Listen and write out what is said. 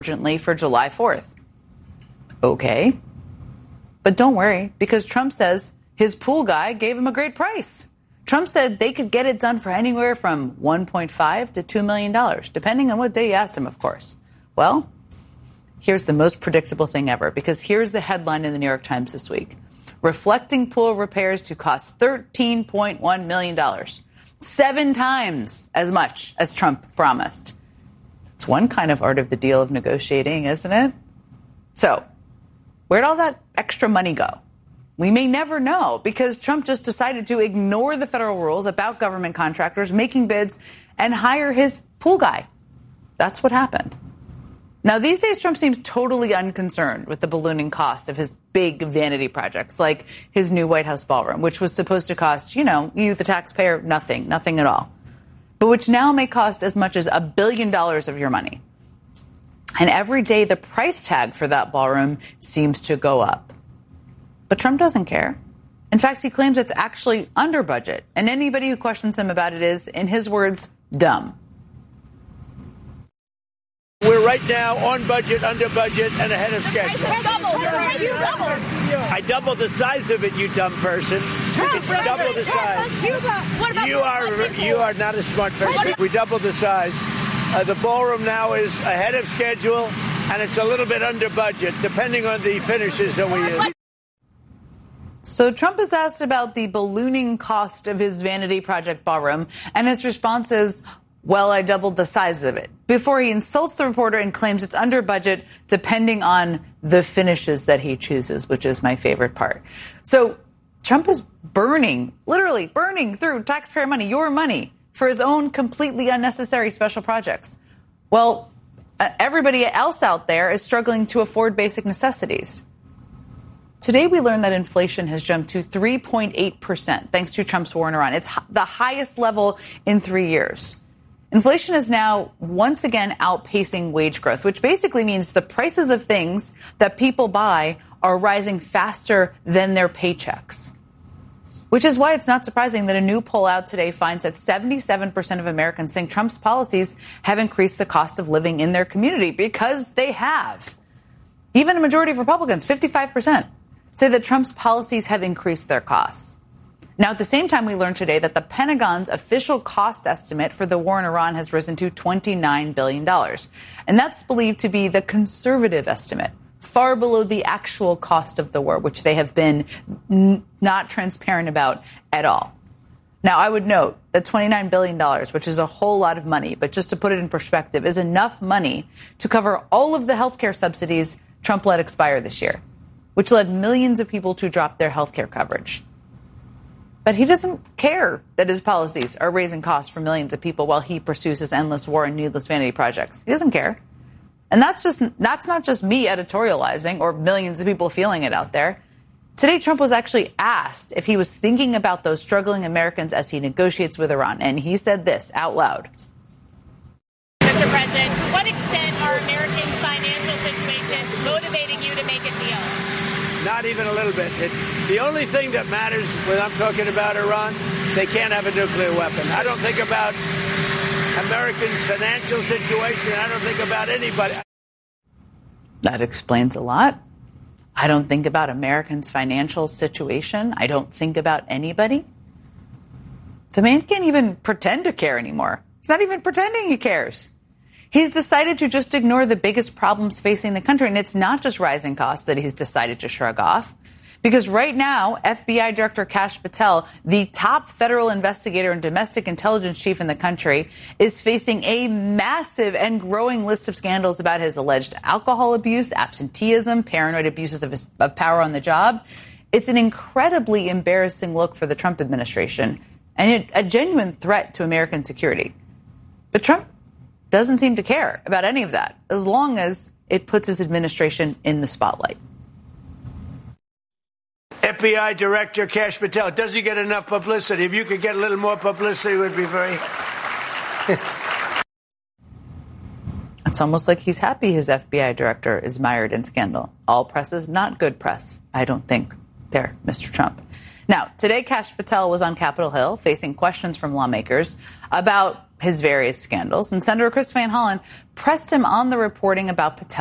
urgently for July 4th. Okay. But don't worry, because Trump says his pool guy gave him a great price. Trump said they could get it done for anywhere from $1.5 to $2 million, depending on what day you asked him, of course. Well, here's the most predictable thing ever, because here's the headline in the New York Times this week. Reflecting pool repairs to cost $13.1 million, 7 times as much as Trump promised. It's one kind of art of the deal of negotiating, isn't it? So, where'd all that extra money go? We may never know, because Trump just decided to ignore the federal rules about government contractors making bids and hire his pool guy. That's what happened. Now, these days, Trump seems totally unconcerned with the ballooning cost of his big vanity projects, like his new White House ballroom, which was supposed to cost, you, the taxpayer, nothing at all, but which now may cost as much as $1 billion of your money. And every day, the price tag for that ballroom seems to go up. But Trump doesn't care. In fact, he claims it's actually under budget, and anybody who questions him about it is, in his words, dumb. We're right now on budget, under budget, and ahead of schedule. I doubled the size of it, you dumb person. It's double the size. You are not a smart person. We doubled the size. The ballroom now is ahead of schedule, and it's a little bit under budget, depending on the finishes that we use. So Trump is asked about the ballooning cost of his vanity project ballroom, and his response is, well, I doubled the size of it, before he insults the reporter and claims it's under budget depending on the finishes that he chooses, which is my favorite part. So Trump is literally burning through taxpayer money, your money, for his own completely unnecessary special projects. Well, everybody else out there is struggling to afford basic necessities. Today, we learned that inflation has jumped to 3.8% thanks to Trump's war in Iran. It's the highest level in 3 years. Inflation is now once again outpacing wage growth, which basically means the prices of things that people buy are rising faster than their paychecks. Which is why it's not surprising that a new poll out today finds that 77% of Americans think Trump's policies have increased the cost of living in their community, because they have. Even a majority of Republicans, 55%, say that Trump's policies have increased their costs. Now, at the same time, we learned today that the Pentagon's official cost estimate for the war in Iran has risen to $29 billion. And that's believed to be the conservative estimate, far below the actual cost of the war, which they have been not transparent about at all. Now, I would note that $29 billion, which is a whole lot of money, but just to put it in perspective, is enough money to cover all of the health care subsidies Trump let expire this year, which led millions of people to drop their health care coverage. But he doesn't care that his policies are raising costs for millions of people while he pursues his endless war and needless vanity projects. He doesn't care. And that's not just me editorializing or millions of people feeling it out there. Today, Trump was actually asked if he was thinking about those struggling Americans as he negotiates with Iran. And he said this out loud. Mr. President, to what extent are Americans' financial situations motivating you to make a deal? Not even a little bit. The only thing that matters when I'm talking about Iran, they can't have a nuclear weapon. I don't think about Americans' financial situation. I don't think about anybody. That explains a lot. I don't think about Americans' financial situation. I don't think about anybody. The man can't even pretend to care anymore. He's not even pretending he cares. He's decided to just ignore the biggest problems facing the country, and it's not just rising costs that he's decided to shrug off. Because right now, FBI Director Kash Patel, the top federal investigator and domestic intelligence chief in the country, is facing a massive and growing list of scandals about his alleged alcohol abuse, absenteeism, paranoid abuses of power on the job. It's an incredibly embarrassing look for the Trump administration and a genuine threat to American security. But Trump doesn't seem to care about any of that, as long as it puts his administration in the spotlight. FBI Director Kash Patel, does he get enough publicity? If you could get a little more publicity, it would be very... It's almost like he's happy his FBI director is mired in scandal. All press is not good press, I don't think, there, Mr. Trump. Now, today, Kash Patel was on Capitol Hill facing questions from lawmakers about his various scandals. And Senator Chris Van Hollen pressed him on the reporting about Patel.